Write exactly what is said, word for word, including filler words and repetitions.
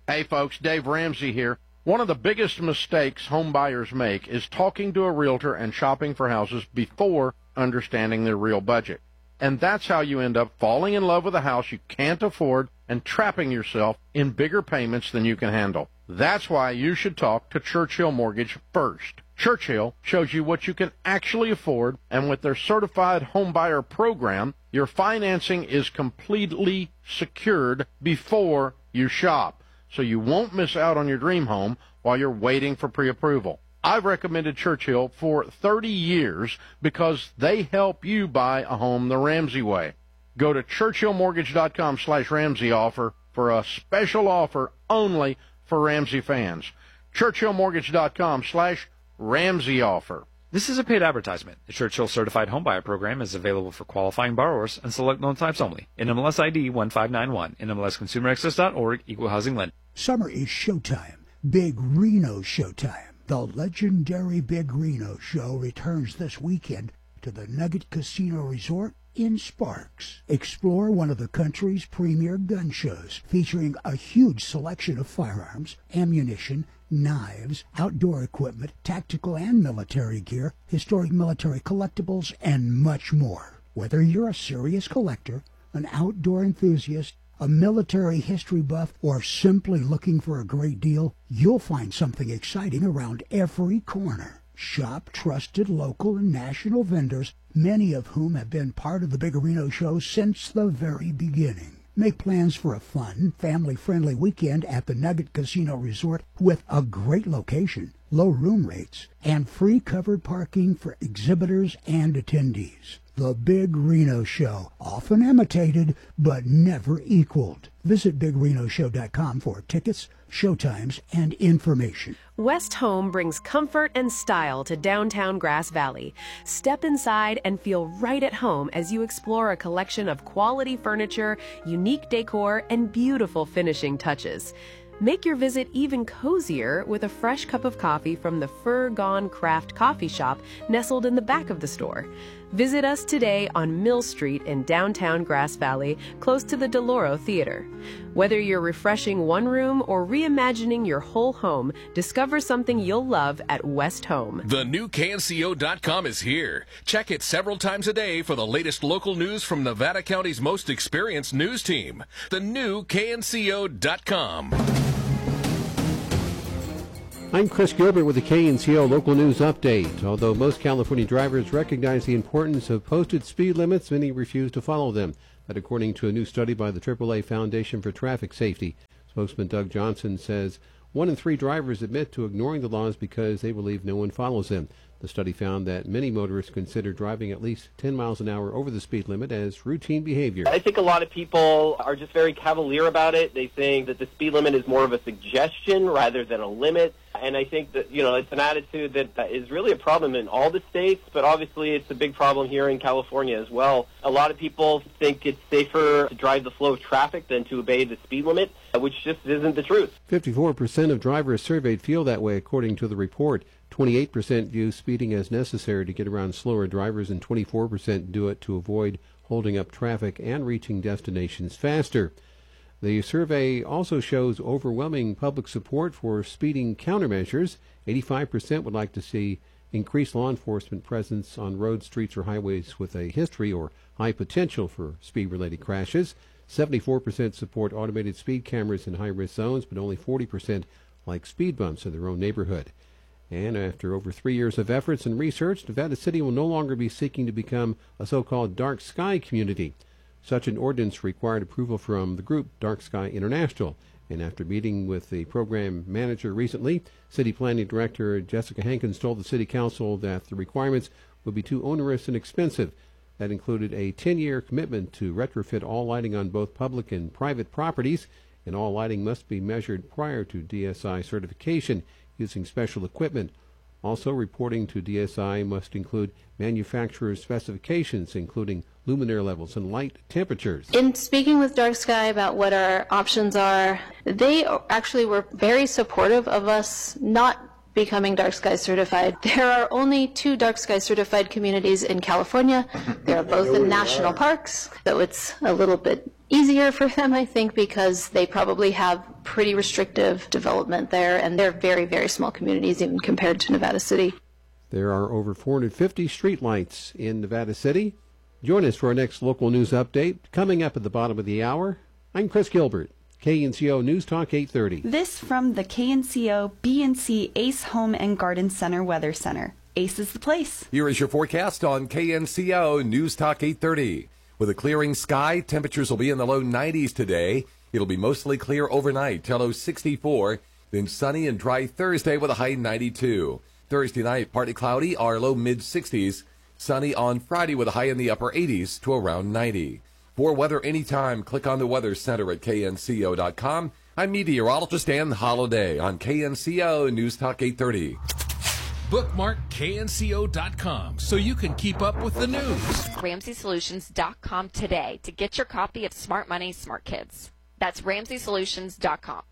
Hey folks, Dave Ramsey here. One of the biggest mistakes home buyers make is talking to a realtor and shopping for houses before understanding their real budget. And that's how you end up falling in love with a house you can't afford and trapping yourself in bigger payments than you can handle. That's why you should talk to Churchill Mortgage first. Churchill shows you what you can actually afford, and with their certified home buyer program, your financing is completely secured before you shop, so you won't miss out on your dream home while you're waiting for pre-approval. I've recommended Churchill for thirty years because they help you buy a home the Ramsey way. Go to churchillmortgage.com slash Ramsey offer for a special offer only for Ramsey fans. churchillmortgage.com slash Ramsey offer. This is a paid advertisement. The Churchill Certified Homebuyer Program is available for qualifying borrowers and select loan types only. N M L S I D one five nine one, N M L S consumer access dot org, Equal Housing Lender. Summer is showtime. Big Reno showtime. The legendary Big Reno show returns this weekend to the Nugget Casino Resort in Sparks. Explore one of the country's premier gun shows, featuring a huge selection of firearms, ammunition, knives, outdoor equipment, tactical and military gear, historic military collectibles, and much more. Whether you're a serious collector, an outdoor enthusiast, a military history buff, or simply looking for a great deal, you'll find something exciting around every corner. Shop trusted local and national vendors, many of whom have been part of the Big Reno show since the very beginning. Make plans for a fun, family-friendly weekend at the Nugget Casino Resort with a great location, low room rates, and free covered parking for exhibitors and attendees. The Big Reno Show, often imitated but never equaled. Visit big reno show dot com for tickets, showtimes, and information. West Home brings comfort and style to downtown Grass Valley. Step inside and feel right at home as you explore a collection of quality furniture, unique decor, and beautiful finishing touches. Make your visit even cozier with a fresh cup of coffee from the Fur Gone Craft Coffee Shop nestled in the back of the store. Visit us today on Mill Street in downtown Grass Valley, close to the DeLauro Theater. Whether you're refreshing one room or reimagining your whole home, discover something you'll love at West Home. The new K N C O dot com is here. Check it several times a day for the latest local news from Nevada County's most experienced news team. The new K N C O dot com. I'm Chris Gilbert with the K N C O Local News Update. Although most California drivers recognize the importance of posted speed limits, many refuse to follow them. That according to a new study by the triple A Foundation for Traffic Safety. Spokesman Doug Johnson says one in three drivers admit to ignoring the laws because they believe no one follows them. The study found that many motorists consider driving at least ten miles an hour over the speed limit as routine behavior. I think a lot of people are just very cavalier about it. They think that the speed limit is more of a suggestion rather than a limit. And I think that, you know, it's an attitude that is really a problem in all the states, but obviously it's a big problem here in California as well. A lot of people think it's safer to drive the flow of traffic than to obey the speed limit, which just isn't the truth. fifty-four percent of drivers surveyed feel that way, according to the report. twenty-eight percent view speeding as necessary to get around slower drivers, and twenty-four percent do it to avoid holding up traffic and reaching destinations faster. The survey also shows overwhelming public support for speeding countermeasures. eighty-five percent would like to see increased law enforcement presence on roads, streets, or highways with a history or high potential for speed-related crashes. seventy-four percent support automated speed cameras in high-risk zones, but only forty percent like speed bumps in their own neighborhood. And after over three years of efforts and research, Nevada City will no longer be seeking to become a so-called dark sky community. Such an ordinance required approval from the group Dark Sky International. And after meeting with the program manager recently, City Planning Director Jessica Hankins told the City Council that the requirements would be too onerous and expensive. That included a ten-year commitment to retrofit all lighting on both public and private properties, and all lighting must be measured prior to D S I certification using special equipment. Also, reporting to D S I must include manufacturer's specifications, including luminaire levels and light temperatures. In speaking with Dark Sky about what our options are, they actually were very supportive of us not becoming Dark Sky certified. There are only two Dark Sky certified communities in California. They're both in national parks, so it's a little bit easier for them, I think, because they probably have pretty restrictive development there, and they're very, very small communities even compared to Nevada City. There are over four hundred fifty streetlights in Nevada City. Join us for our next local news update coming up at the bottom of the hour. I'm Chris Gilbert, K N C O News Talk eight thirty. This from the K N C O B and C Ace Home and Garden Center Weather Center. Ace is the place. Here is your forecast on K N C O News Talk eight thirty. With a clearing sky, temperatures will be in the low nineties today. It'll be mostly clear overnight, till low sixty-four. Then sunny and dry Thursday with a high ninety-two. Thursday night, partly cloudy, our low mid-sixties. Sunny on Friday with a high in the upper eighties to around ninety. For weather anytime, click on the Weather Center at K N C O dot com. I'm meteorologist Dan Holiday on K N C O News Talk eight thirty. Bookmark K N C O dot com so you can keep up with the news. Ramsey Solutions dot com today to get your copy of Smart Money, Smart Kids. That's Ramsey Solutions dot com.